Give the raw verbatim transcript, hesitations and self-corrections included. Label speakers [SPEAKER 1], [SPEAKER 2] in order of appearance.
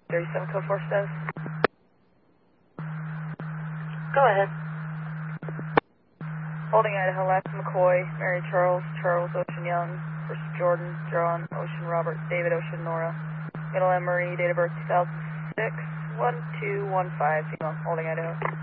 [SPEAKER 1] thirty-seven code four status.
[SPEAKER 2] Go ahead.
[SPEAKER 1] Holding Idaho, Lax McCoy, Mary Charles, Charles Ocean Young, First Jordan, John Ocean Robert, David Ocean Nora, Middle M Marie, date of birth two thousand six, one two one five, female, holding Idaho.